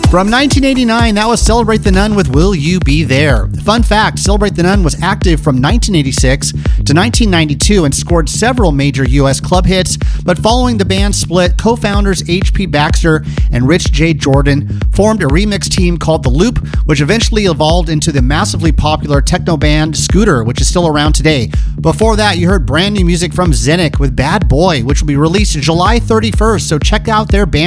From 1989, that was Celebrate the Nun with Will You Be There? Fun fact, Celebrate the Nun was active from 1986 to 1992 and scored several major U.S. club hits, but following the band's split, co-founders H.P. Baxter and Rich J. Jordan formed a remix team called The Loop, which eventually evolved into the massively popular techno band Scooter, which is still around today. Before that, you heard brand new music from Zenik with Bad Boy, which will be released July 31st, so check out their band